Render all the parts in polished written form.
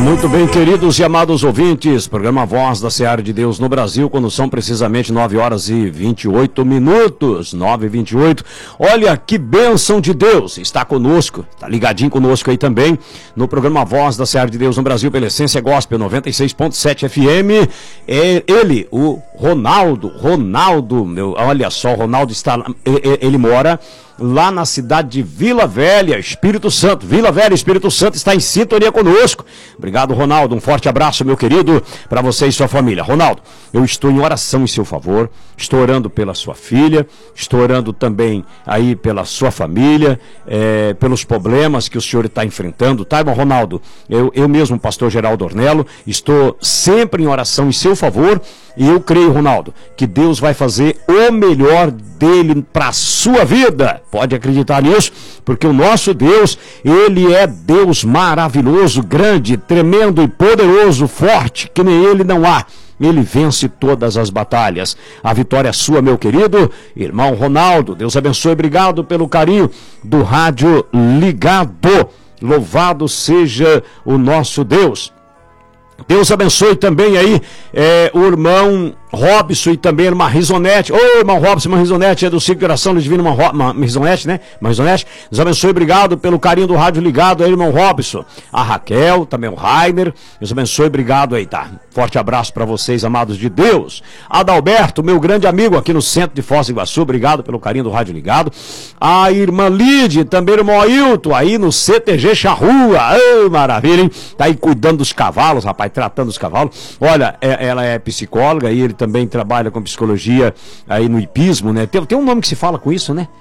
Muito bem, queridos e amados ouvintes, programa Voz da Seara de Deus no Brasil, quando são precisamente 9 horas e 28 minutos, 9h28. Olha que bênção de Deus, está conosco, está ligadinho conosco aí também, no programa Voz da Seara de Deus no Brasil, pela Essência Gospel 96.7 FM, é ele, o Ronaldo, olha só, o Ronaldo está, ele mora lá na cidade de Vila Velha, Espírito Santo. Vila Velha, Espírito Santo está em sintonia conosco. Obrigado, Ronaldo. Um forte abraço, meu querido, para você e sua família. Ronaldo, eu estou em oração em seu favor, estou orando pela sua filha, estou orando também aí pela sua família, pelos problemas que o senhor está enfrentando, tá, irmão Ronaldo? Eu mesmo, pastor Geraldo Ornello, estou sempre em oração em seu favor, e eu creio, Ronaldo, que Deus vai fazer o melhor dele para a sua vida. Pode acreditar nisso, porque o nosso Deus, ele é Deus maravilhoso, grande, tremendo e poderoso, forte, que nem ele não há. Ele vence todas as batalhas. A vitória é sua, meu querido irmão Ronaldo. Deus abençoe, obrigado pelo carinho do rádio ligado. Louvado seja o nosso Deus. Deus abençoe também aí o irmão Robson e também a irmã Risonete. Ô, irmão Robson, irmã Risonete, é do Ciclo de Oração do Divino, irmã Risonete, né? Irmã Risonete, Deus abençoe, obrigado pelo carinho do rádio ligado aí, irmão Robson. A Raquel, também o Rainer, Deus abençoe, obrigado aí, tá? Forte abraço para vocês, amados de Deus. Adalberto, meu grande amigo aqui no centro de Foz do Iguaçu, obrigado pelo carinho do rádio ligado. A irmã Lide, também o irmão Ailton, aí no CTG Charrua. Ô, maravilha, hein? Tá aí cuidando dos cavalos, rapaz, tratando dos cavalos. Olha, ela é psicóloga e ele também trabalha com psicologia aí no hipismo, né? Tem um nome que se fala com isso, né?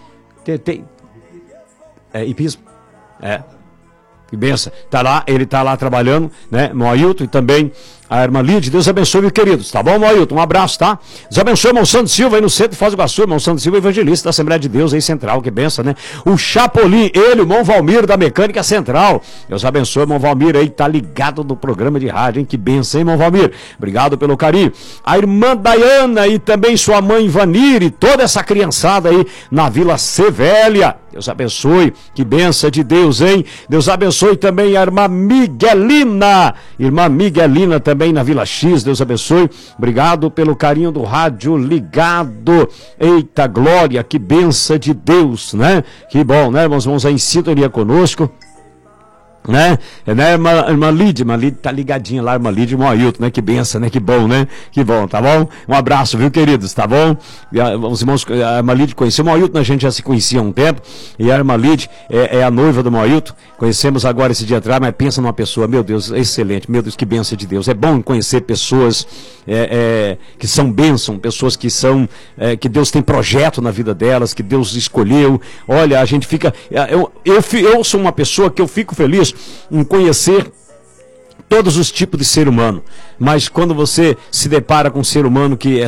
Hipismo. Que benção. Ele tá lá trabalhando, né? Moailton e também a irmã Lídia. Deus abençoe, meus queridos, tá bom, Moailton? Um abraço, tá? Deus abençoe, irmão Santo Silva aí no centro de Foz do Iguaçu, irmão Santo Silva, evangelista da Assembleia de Deus aí central, que benção, né? O Chapolin, ele, o irmão Valmir da Mecânica Central. Deus abençoe, irmão Valmir aí, tá ligado no programa de rádio, hein? Que benção, hein, irmão Valmir? Obrigado pelo carinho. A irmã Dayana e também sua mãe Vanir e toda essa criançada aí na Vila Sevélia. Deus abençoe, que benção de Deus, hein? Deus abençoe também a irmã Miguelina também na Vila X, Deus abençoe, obrigado pelo carinho do rádio ligado. Eita glória, que benção de Deus, né? Que bom, né, irmãos? Vamos aí em sintonia conosco, né, irmã Lídia tá ligadinha lá, irmã Lídia e irmão Ailton, né, que benção, né, que bom, tá bom? Um abraço, viu, queridos, tá bom? Os irmãos, a irmã Lídia conheceu o irmão Ailton, a gente já se conhecia há um tempo, e a irmã Lídia é a noiva do irmão Ailton, conhecemos agora esse dia atrás, mas pensa numa pessoa, meu Deus, excelente, meu Deus, que benção de Deus, é bom conhecer pessoas que são bênção, pessoas que são, que Deus tem projeto na vida delas, que Deus escolheu. Olha, a gente fica, eu sou uma pessoa que eu fico feliz em conhecer todos os tipos de ser humano, mas quando você se depara com um ser humano que é